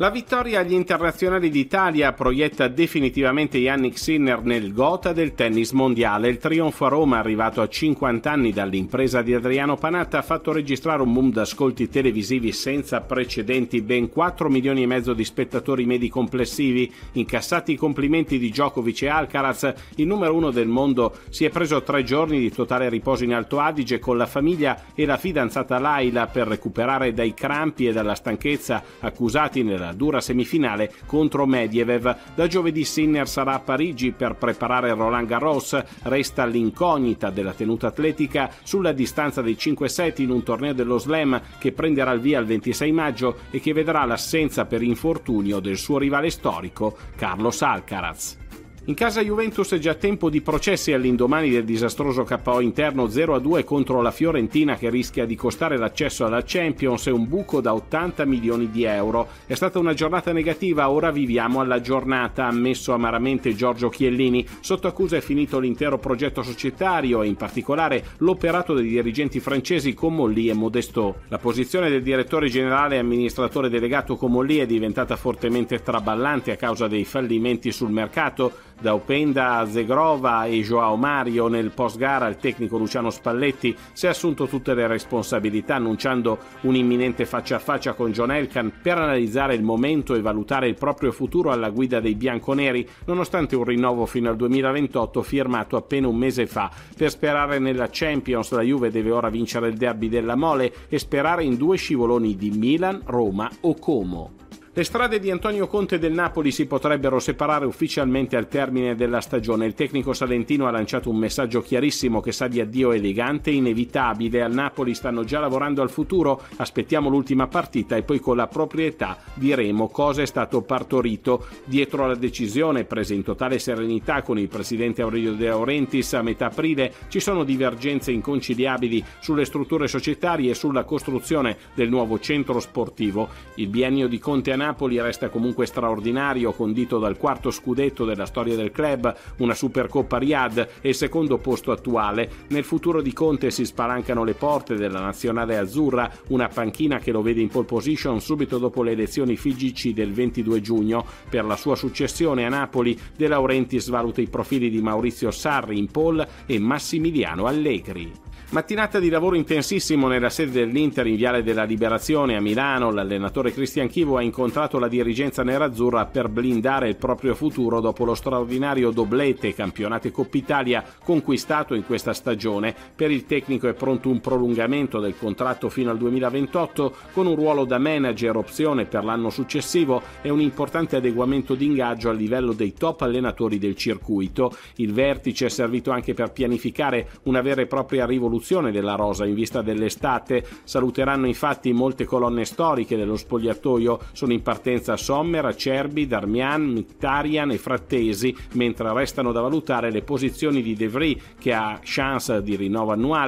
La vittoria agli internazionali d'Italia proietta definitivamente Jannik Sinner nel gotha del tennis mondiale. Il trionfo a Roma, arrivato a 50 anni dall'impresa di Adriano Panatta, ha fatto registrare un boom d'ascolti televisivi senza precedenti, ben 4 milioni e mezzo di spettatori medi complessivi. Incassati i complimenti di Djokovic e Alcaraz, il numero uno del mondo si è preso 3 giorni di totale riposo in Alto Adige con la famiglia e la fidanzata Laila per recuperare dai crampi e dalla stanchezza accusati nella dura semifinale contro Medvedev. Da giovedì Sinner sarà a Parigi per preparare Roland Garros. Resta l'incognita della tenuta atletica sulla distanza dei 5 set in un torneo dello Slam che prenderà il via il 26 maggio e che vedrà l'assenza per infortunio del suo rivale storico Carlos Alcaraz. In casa Juventus è già tempo di processi all'indomani del disastroso KO interno 0-2 contro la Fiorentina, che rischia di costare l'accesso alla Champions e un buco da 80 milioni di euro. È stata una giornata negativa, ora viviamo alla giornata, ha ammesso amaramente Giorgio Chiellini. Sotto accusa è finito l'intero progetto societario e in particolare l'operato dei dirigenti francesi Comolli e Modestò. La posizione del direttore generale e amministratore delegato Comolli è diventata fortemente traballante a causa dei fallimenti sul mercato. Da Openda a Zegrova e Joao Mario, nel post-gara il tecnico Luciano Spalletti si è assunto tutte le responsabilità, annunciando un imminente faccia a faccia con John Elkann per analizzare il momento e valutare il proprio futuro alla guida dei bianconeri, nonostante un rinnovo fino al 2028 firmato appena un mese fa. Per sperare nella Champions la Juve deve ora vincere il derby della Mole e sperare in 2 scivoloni di Milan, Roma o Como. Le strade di Antonio Conte del Napoli si potrebbero separare ufficialmente al termine della stagione. Il tecnico salentino ha lanciato un messaggio chiarissimo che sa di addio elegante e inevitabile. Al Napoli stanno già lavorando al futuro, aspettiamo l'ultima partita e poi con la proprietà diremo cosa è stato partorito. Dietro alla decisione, presa in totale serenità con il presidente Aurelio De Laurentiis a metà aprile, ci sono divergenze inconciliabili sulle strutture societarie e sulla costruzione del nuovo centro sportivo. Il biennio di Conte a Napoli resta comunque straordinario, condito dal 4º scudetto della storia del club, una Supercoppa Riyadh e il 2º posto attuale. Nel futuro di Conte si spalancano le porte della nazionale azzurra, una panchina che lo vede in pole position subito dopo le elezioni FIGC del 22 giugno. Per la sua successione a Napoli, De Laurentiis valuta i profili di Maurizio Sarri in pole e Massimiliano Allegri. Mattinata di lavoro intensissimo nella sede dell'Inter in Viale della Liberazione a Milano. L'allenatore Cristian Chivo ha incontrato la dirigenza nerazzurra per blindare il proprio futuro dopo lo straordinario doblete campionato e Coppa Italia conquistato in questa stagione. Per il tecnico è pronto un prolungamento del contratto fino al 2028 con un ruolo da manager opzione per l'anno successivo e un importante adeguamento di ingaggio a livello dei top allenatori del circuito. Il vertice è servito anche per pianificare una vera e propria rivoluzione della rosa in vista dell'estate. Saluteranno infatti molte colonne storiche dello spogliatoio. Sono in partenza Sommer, Acerbi, Darmian, Mkhitaryan e Frattesi, mentre restano da valutare le posizioni di De Vrij, che ha chance di rinnovo annuale,